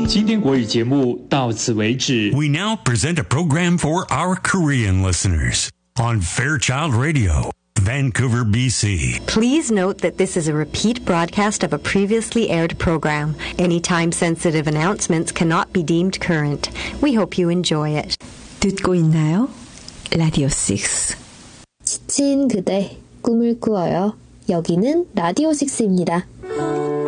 今天国语节目到此为止。 We now present a program for our Korean listeners on Fairchild Radio, Vancouver, BC. Please note that this is a repeat broadcast of a previously aired program. Any time-sensitive announcements cannot be deemed current. We hope you enjoy it. 듣고 있나요? 라디오 6. 지친 그대, 꿈을 꾸어요. 여기는 라디오 6입니다.